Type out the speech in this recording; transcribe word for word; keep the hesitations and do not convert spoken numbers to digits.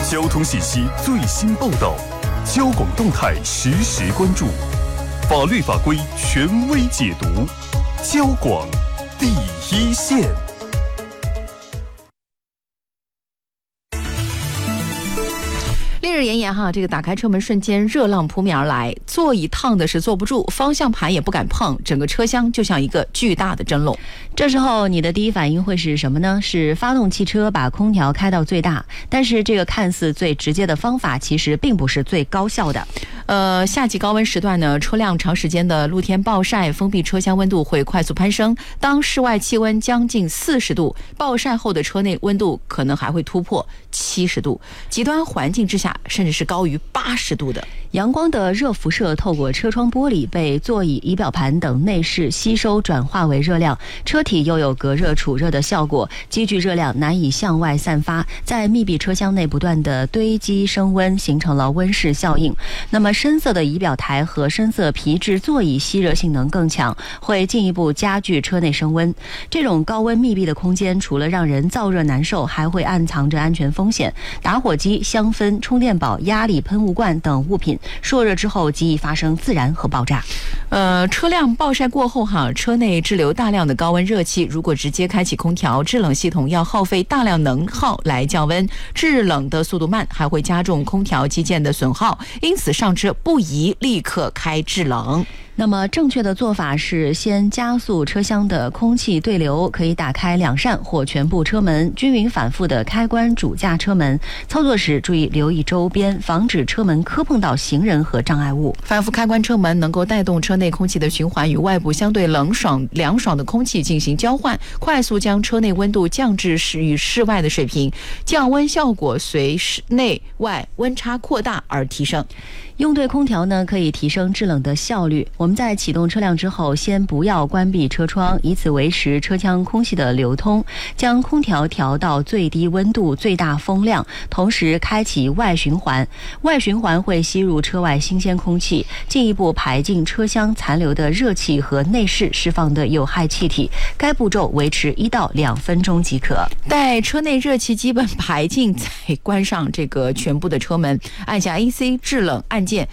交通信息最新报道，交广动态实时关注，法律法规权威解读，交广第一线。 烈日炎炎哈，这个打开车门瞬间热浪扑面而来，座椅烫的是坐不住，方向盘也不敢碰，整个车厢就像一个巨大的蒸笼。 这时候你的第一反应会是什么呢？是发动汽车把空调开到最大，但是这个看似最直接的方法其实并不是最高效的。 呃，夏季高温时段呢，车辆长时间的露天暴晒，封闭车厢温度会快速攀升。当室外气温将近四十度，暴晒后的车内温度可能还会突破七十度，极端环境之下甚至是高于八十度的。 阳光的热辐射透过车窗玻璃被座椅、仪表盘等内饰吸收转化为热量，车体又有隔热储热的效果，积聚热量难以向外散发，在密闭车厢内不断的堆积升温，形成了温室效应。那么深色的仪表台和深色皮质座椅吸热性能更强，会进一步加剧车内升温。这种高温密闭的空间除了让人燥热难受，还会暗藏着安全风险。打火机、香氛、充电宝、压力喷雾罐等物品受热之后极易发生自燃和爆炸。 呃，车辆暴晒过后哈，车内滞留大量的高温热气，如果直接开启空调，制冷系统要耗费大量能耗来降温，制冷的速度慢，还会加重空调机件的损耗，因此上车不宜立刻开制冷。 那么正确的做法是先加速车厢的空气对流，可以打开两扇或全部车门，均匀反复的开关主驾车门。操作时注意留意周边，防止车门磕碰到行人和障碍物。 反复开关车门能够带动车内空气的循环，与外部相对冷爽凉爽的空气进行交换，快速将车内温度降至与室外的水平，降温效果随室内外温差扩大而提升。 用对空调呢，可以提升制冷的效率。我们在启动车辆之后，先不要关闭车窗，以此维持车厢空气的流通。将空调调到最低温度、最大风量，同时开启外循环。外循环会吸入车外新鲜空气，进一步排进车厢残留的热气和内饰释放的有害气体。该步骤维持一到两分钟即可。 待车内热气基本排尽，再关上这个全部的车门，按下 A C 制冷按键。